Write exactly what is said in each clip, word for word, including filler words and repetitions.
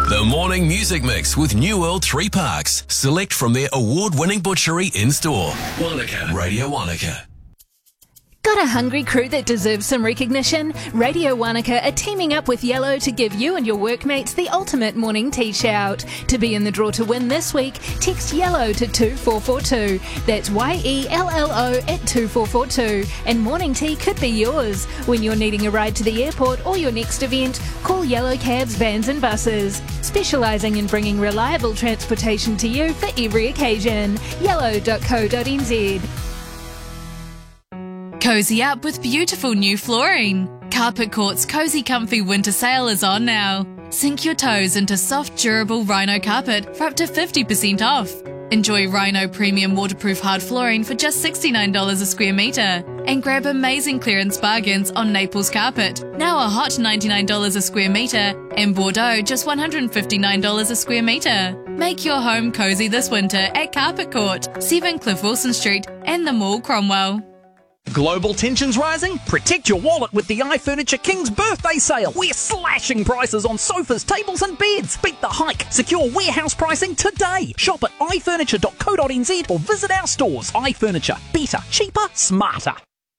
The Morning Music Mix with New World Three Parks. Select from their award-winning butchery in-store. Wanaka. Radio Wanaka. Got a hungry crew that deserves some recognition? Radio Wanaka are teaming up with Yellow to give you and your workmates the ultimate morning tea shout. To be in the draw to win this week, text YELLOW to two four four two. That's Y E L L O at two four four two. And morning tea could be yours. When you're needing a ride to the airport or your next event, call Yellow Cabs, Vans and Buses. Specialising in bringing reliable transportation to you for every occasion. yellow dot co dot n z. Cozy up with beautiful new flooring. Carpet Court's Cozy Comfy Winter Sale is on now. Sink your toes into soft, durable Rhino carpet for up to fifty percent off. Enjoy Rhino Premium Waterproof Hard Flooring for just sixty-nine dollars a square metre. And grab amazing clearance bargains on Naples Carpet, now a hot ninety-nine dollars a square metre, and Bordeaux just one hundred fifty-nine dollars a square metre. Make your home cozy this winter at Carpet Court, seven Cliff Wilson Street and the Mall, Cromwell. Global tensions rising? Protect your wallet with the iFurniture King's birthday sale. We're slashing prices on sofas, tables and beds. Beat the hike. Secure warehouse pricing today. Shop at i furniture dot co dot n z or visit our stores. iFurniture. Better, cheaper, smarter.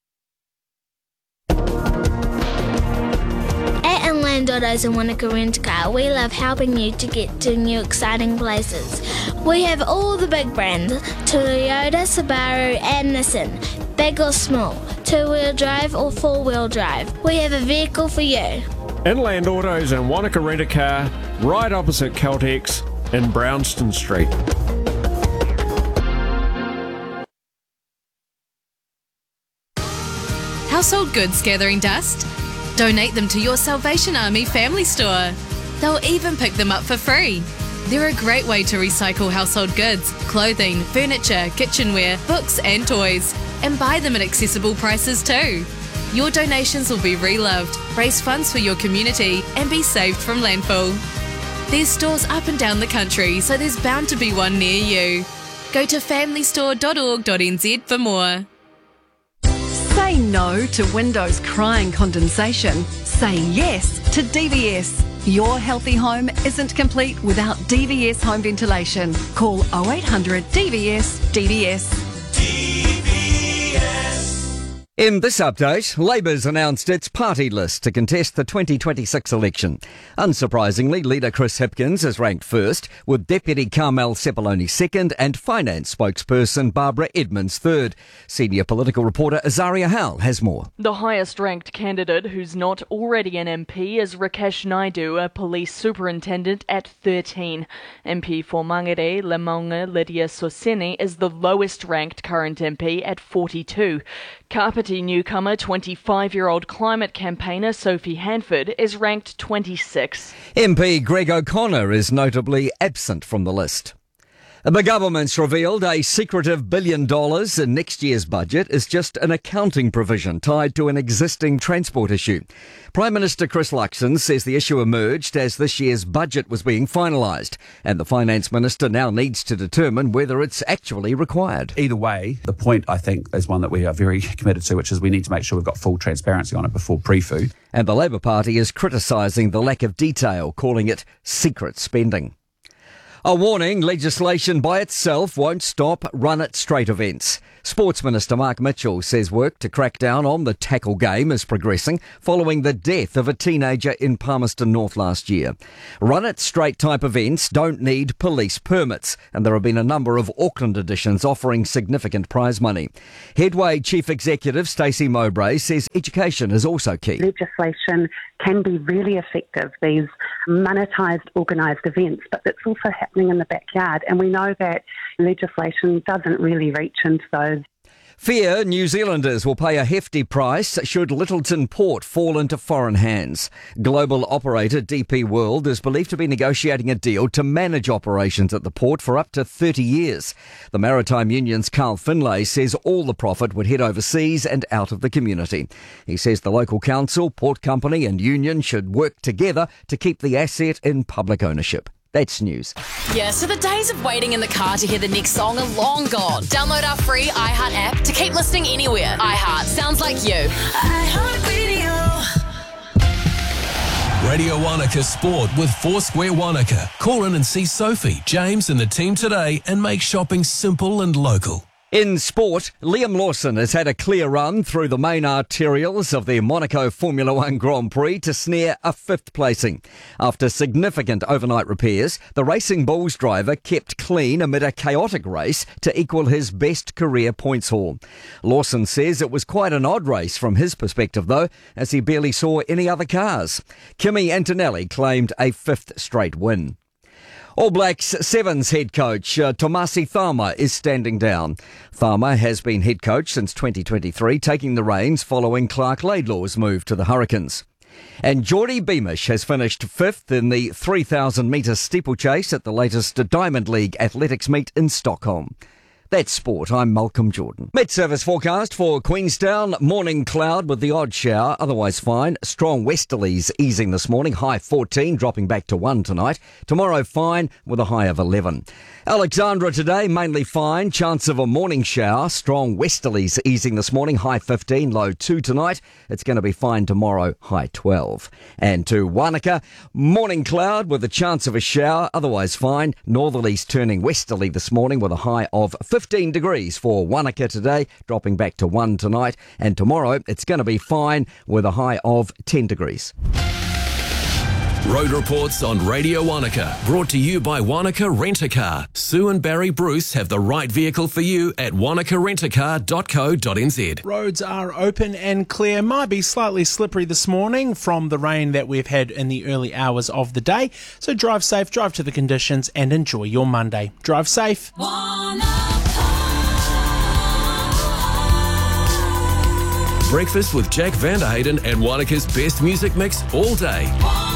At Inland Autos and Wanaka Rent Car, we love helping you to get to new exciting places. We have all the big brands, Toyota, Subaru and Nissan. Big or small, two-wheel drive or four-wheel drive. We have a vehicle for you. Inland Autos and Wanaka Rent a Car, right opposite Caltex in Brownston Street. Household goods gathering dust? Donate them to your Salvation Army family store. They'll even pick them up for free. They're a great way to recycle household goods, clothing, furniture, kitchenware, books and toys, and buy them at accessible prices too. Your donations will be reloved, raise funds for your community, and be saved from landfill. There's stores up and down the country, so there's bound to be one near you. Go to family store dot org dot n z for more. Say no to windows crying condensation. Say yes to D V S. Your healthy home isn't complete without D V S home ventilation. Call oh eight hundred D V S D V S. In this update, Labour's announced its party list to contest the twenty twenty-six election. Unsurprisingly, leader Chris Hipkins is ranked first, with Deputy Carmel Sepuloni second and Finance spokesperson Barbara Edmonds third. Senior political reporter Azaria Howell has more. The highest ranked candidate who's not already an M P is Rakesh Naidu, a police superintendent at thirteen. M P for Mangere, Lemonga Lydia Soseni is the lowest ranked current M P at forty-two. Kapiti newcomer twenty-five-year-old climate campaigner Sophie Hanford is ranked twenty-six. M P Greg O'Connor is notably absent from the list. The government's revealed a secretive billion dollars in next year's budget is just an accounting provision tied to an existing transport issue. Prime Minister Chris Luxon says the issue emerged as this year's budget was being finalised, and the Finance Minister now needs to determine whether it's actually required. Either way, the point, I think, is one that we are very committed to, which is we need to make sure we've got full transparency on it before pre-fu. And the Labour Party is criticising the lack of detail, calling it secret spending. A warning, legislation by itself won't stop Run It Straight events. Sports Minister Mark Mitchell says work to crack down on the tackle game is progressing following the death of a teenager in Palmerston North last year. Run It Straight type events don't need police permits, and there have been a number of Auckland editions offering significant prize money. Headway Chief Executive Stacey Mowbray says education is also key. Legislation can be really effective, these monetised organised events, but it's also happening in the backyard, and we know that legislation doesn't really reach into those. Fear New Zealanders will pay a hefty price should Lyttelton Port fall into foreign hands. Global operator D P World is believed to be negotiating a deal to manage operations at the port for up to thirty years. The Maritime Union's Carl Finlay says all the profit would head overseas and out of the community. He says the local council, port company and union should work together to keep the asset in public ownership. That's news. Yeah, so the days of waiting in the car to hear the next song are long gone. Download our free iHeart app to keep listening anywhere. iHeart sounds like you. iHeart Radio. Radio Wanaka Sport with Foursquare Wanaka. Call in and see Sophie, James and the team today and make shopping simple and local. In sport, Liam Lawson has had a clear run through the main arterials of the Monaco Formula One Grand Prix to snare a fifth placing. After significant overnight repairs, the Racing Bulls driver kept clean amid a chaotic race to equal his best career points haul. Lawson says it was quite an odd race from his perspective though, as he barely saw any other cars. Kimi Antonelli claimed a fifth straight win. All Blacks Sevens head coach uh, Tomasi Tharma is standing down. Tharma has been head coach since twenty twenty-three, taking the reins following Clark Laidlaw's move to the Hurricanes. And Geordie Beamish has finished fifth in the three thousand metre steeplechase at the latest Diamond League athletics meet in Stockholm. That's sport. I'm Malcolm Jordan. Met-service forecast for Queenstown. Morning cloud with the odd shower, otherwise fine. Strong westerlies easing this morning. High fourteen, dropping back to one tonight. Tomorrow fine with a high of eleven. Alexandra today, mainly fine. Chance of a morning shower. Strong westerlies easing this morning. High fifteen, low two tonight. It's going to be fine tomorrow. High twelve. And to Wanaka, morning cloud with a chance of a shower, otherwise fine. Northerlies turning westerly this morning with a high of fifteen degrees for Wanaka today, dropping back to one tonight. And tomorrow, it's going to be fine with a high of ten degrees. Road reports on Radio Wanaka, brought to you by Wanaka Rent-A-Car. Sue and Barry Bruce have the right vehicle for you at wanaka rent a car dot co dot n z. Roads are open and clear. Might be slightly slippery this morning from the rain that we've had in the early hours of the day. So drive safe, drive to the conditions and enjoy your Monday. Drive safe. Breakfast with Jack Vanderhayden and Wanaka's best music mix all day.